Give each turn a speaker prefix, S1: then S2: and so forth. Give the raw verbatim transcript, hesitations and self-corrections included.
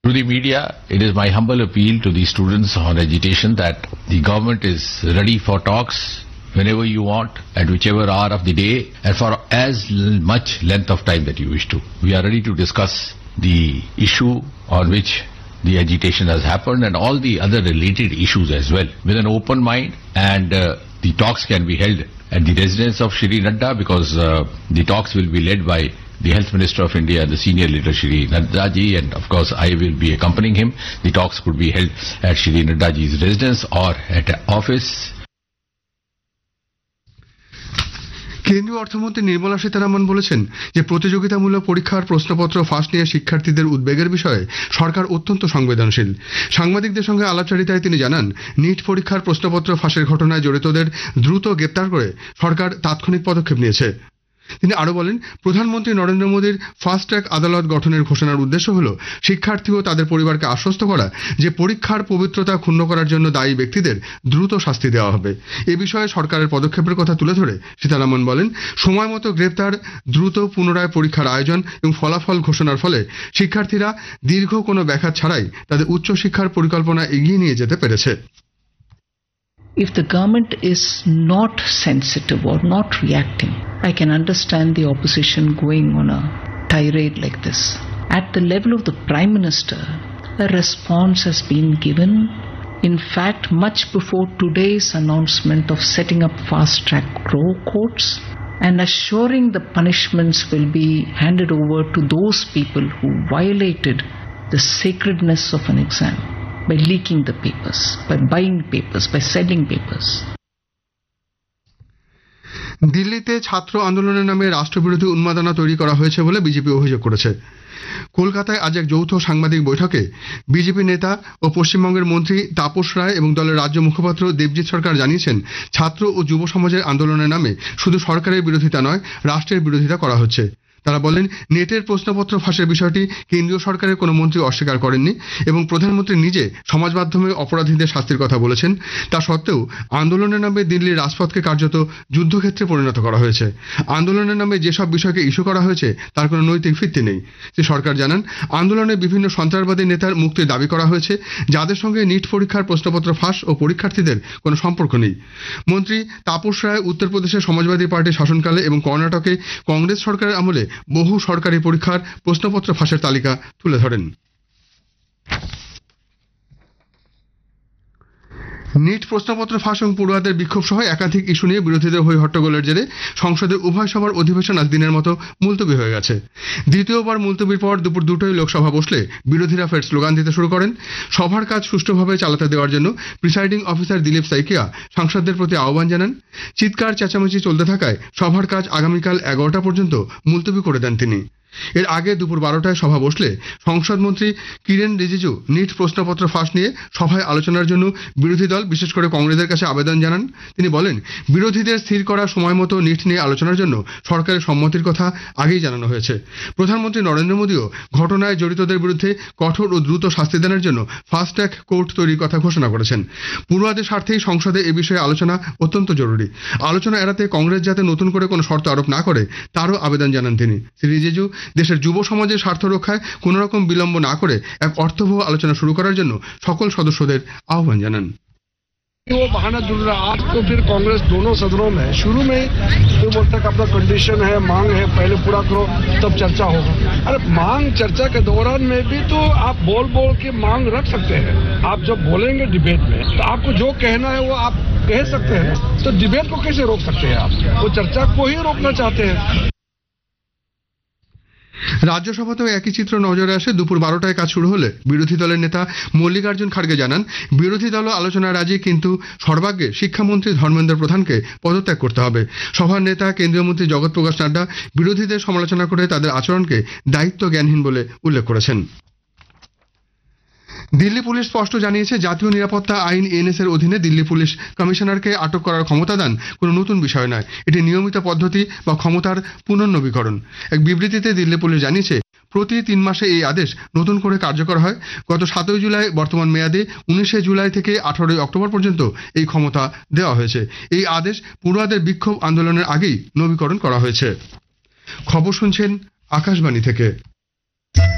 S1: To the media, it is my humble appeal to the students on agitation that the government is ready for talks whenever you want, at whichever hour of the day, and for as much length of time that you wish to. We are ready to discuss the issue on which the agitation has happened and all the other related issues as well, with an open mind, and uh, the talks can be held at the residence of Shri Nadda, because uh, the talks will be led by the Health Minister of India, the senior leader Shri Nadda ji, and of course I will be accompanying him. The talks could be held at Shri Nadda ji's residence or at an office.
S2: কেন্দ্রীয় অর্থমন্ত্রী নির্মলা সীতারামন বলেছেন যে প্রতিযোগিতামূলক পরীক্ষার প্রশ্নপত্র ফাঁস নিয়ে শিক্ষার্থীদের উদ্বেগের বিষয়ে সরকার অত্যন্ত সংবেদনশীল। সাংবাদিকদের সঙ্গে আলাপচারিতায় তিনি জানান, নিট পরীক্ষার প্রশ্নপত্র ফাঁসের ঘটনায় জড়িতদের দ্রুত গ্রেপ্তার করে সরকার তাৎক্ষণিক পদক্ষেপ নিয়েছে। তিনি আরো বলেন, প্রধানমন্ত্রী নরেন্দ্র মোদীর ফাস্ট ট্র্যাক আদালত গঠনের ঘোষণার উদ্দেশ্য হল শিক্ষার্থী ও তাদের পরিবারকে আশ্বস্ত করা যে পরীক্ষার পবিত্রতা ক্ষুণ্ণ করার জন্য দায়ী ব্যক্তিদের দ্রুত শাস্তি দেওয়া হবে। এ বিষয়ে সরকারের পদক্ষেপের কথা তুলে ধরে সীতারামন বলেন, সময় মতো গ্রেপ্তার, দ্রুত পুনরায় পরীক্ষার আয়োজন এবং ফলাফল ঘোষণার ফলে শিক্ষার্থীরা দীর্ঘ কোনো ব্যাঘাত ছাড়াই তাদের উচ্চশিক্ষার পরিকল্পনা এগিয়ে নিয়ে যেতে পেরেছে।
S3: If the government is not sensitive or not reacting, I can understand the opposition going on a tirade like this. At the level of the Prime Minister, a response has been given. In fact, much before today's announcement of setting up fast-track courts and assuring the punishments will be handed over to those people who violated the sacredness of an exam by leaking the papers, by buying papers, by selling papers.
S2: দিল্লিতে ছাত্র আন্দোলনের নামে রাষ্ট্রবিরোধী উন্মাদনা তৈরি করা হয়েছে বলে BJP অভিযোগ করেছে। কলকাতায় আজ এক যৌথ সাংবাদিক বৈঠকে বিজেপি নেতা ও পশ্চিমবঙ্গের মন্ত্রী তাপস রায় এবং দলের রাজ্য মুখপাত্র দেবজিৎ সরকার জানিয়েছেন, ছাত্র ও যুব সমাজের আন্দোলনের নামে শুধু সরকারের বিরোধিতা নয়, রাষ্ট্রের বিরোধিতা করা হচ্ছে। তারা বলেন, নেটের প্রশ্নপত্র ফাঁসের বিষয়টি কেন্দ্রীয় সরকারের কোনো মন্ত্রী অস্বীকার করেননি এবং প্রধানমন্ত্রী নিজে সমাজ মাধ্যমে অপরাধীদের শাস্তির কথা বলেছেন। তা সত্ত্বেও আন্দোলনের নামে দিল্লির রাজপথকে কার্যত যুদ্ধক্ষেত্রে পরিণত করা হয়েছে। আন্দোলনের নামে যেসব বিষয়কে ইস্যু করা হয়েছে তার কোনো নৈতিক ভিত্তি নেই। শ্রী সরকার জানান, আন্দোলনে বিভিন্ন সন্ত্রাসবাদী নেতার মুক্তির দাবি করা হয়েছে, যাদের সঙ্গে নিট পরীক্ষার প্রশ্নপত্র ফাঁস ও পরীক্ষার্থীদের কোনো সম্পর্ক নেই। মন্ত্রী তাপস রায় উত্তরপ্রদেশের সমাজবাদী পার্টি শাসনকালে এবং কর্ণাটকে কংগ্রেস সরকারের আমলে বহু সরকারি পরীক্ষার প্রশ্নপত্র ফাঁসের তালিকা তুলে ধরেন। নিট প্রশ্নপত্র ফাঁস এবং পড়ুয়াদের বিক্ষোভ সহ একাধিক ইস্যু নিয়ে বিরোধীদের হই হট্টগোলের জেরে সংসদের উভয় সভার অধিবেশন আজ দিনের মতো মুলতবি হয়ে গেছে। দ্বিতীয়বার মুলতবির পর দুপুর দুটোয় লোকসভা বসলে বিরোধীরা ফের স্লোগান দিতে শুরু করেন। সভার কাজ সুষ্ঠুভাবে চালাতে দেওয়ার জন্য প্রিসাইডিং অফিসার দিলীপ সাইকিয়া সাংসদদের প্রতি আহ্বান জানান। চিৎকার চেঁচামেচি চলতে থাকায় সভার কাজ আগামীকাল এগারোটা পর্যন্ত মুলতবি করে দেন তিনি। এর আগে দুপুর বারোটায় সভা বসলে সংসদ মন্ত্রী কিরেন রিজিজু নিট প্রশ্নপত্র ফাঁস নিয়ে সভায় আলোচনার জন্য বিরোধী দল বিশেষ করে কংগ্রেসের কাছে আবেদন জানান। তিনি বলেন, বিরোধীদের স্থির করা সময় মতো নিট নিয়ে আলোচনার জন্য সরকারের সম্মতির কথা আগেই জানানো হয়েছে। প্রধানমন্ত্রী নরেন্দ্র মোদীও ঘটনায় জড়িতদের বিরুদ্ধে কঠোর ও দ্রুত শাস্তি দানের জন্য ফাস্ট ট্র্যাক কোর্ট তৈরির কথা ঘোষণা করেছেন। পড়ুয়াদের স্বার্থেই সংসদে এ বিষয়ে আলোচনা অত্যন্ত জরুরি। আলোচনা এড়াতে কংগ্রেস যাতে নতুন করে কোনো শর্ত আরোপ না করে তারও আবেদন জানান তিনি। শ্রী রিজিজু দেশের যুব সমাজের স্বার্থ রক্ষায় কোন রকম বিলম্ব না করে এক অর্থবহ আলোচনা শুরু করার জন্য সকল সদস্যদের আহ্বান জানান।
S4: वो बहाना ढूंढ रहा, आज तो फिर कांग्रेस दोनों सदनों में शुरू में तो बोलता है अपना कंडीशन है, मांग है, पहले पूरा करो तब चर्चा होगा। अरे मांग चर्चा के दौरान में भी तो आप बोल बोल के मांग रख सकते हैं। आप जब बोलेंगे डिबेट में तो आपको जो कहना है वो आप कह सकते हैं, तो डिबेट को कैसे रोक सकते हैं आप? वो चर्चा को ही रोकना चाहते हैं।
S2: রাজ্যসভাতেও একই চিত্র নজরে আসে। দুপুর বারোটায় কাজ শুরু হলে বিরোধী দলের নেতা মল্লিকার্জুন খাড়গে জানান, বিরোধী দলও আলোচনায় রাজি, কিন্তু সর্বাগ্রে শিক্ষামন্ত্রী ধর্মেন্দ্র প্রধানকে পদত্যাগ করতে হবে। সভার নেতা কেন্দ্রীয় মন্ত্রী জগৎ প্রকাশ নাড্ডা বিরোধীদের সমালোচনা করে তাদের আচরণকে দায়িত্ব জ্ঞানহীন বলে উল্লেখ করেছেন। দিল্লি পুলিশ স্পষ্ট জানিয়েছে, জাতীয় নিরাপত্তা আইন এনএস এর অধীনে দিল্লি পুলিশ কমিশনারকে আটক করার ক্ষমতা দান কোনো নতুন বিষয় নয়। এটি নিয়মিত পদ্ধতি বা ক্ষমতার পুনর্নবীকরণ। এক বিবৃতিতে দিল্লি পুলিশ জানিয়েছে, প্রতি তিন মাসে এই আদেশ নতুন করে কার্যকর হয়। গত সাতই জুলাই বর্তমান মেয়াদে উনিশে জুলাই থেকে আঠারোই অক্টোবর পর্যন্ত এই ক্ষমতা দেওয়া হয়েছে। এই আদেশ পড়ুয়াদের বিক্ষোভ আন্দোলনের আগেই নবীকরণ করা হয়েছে। খবর শুনছেন আকাশবাণী থেকে।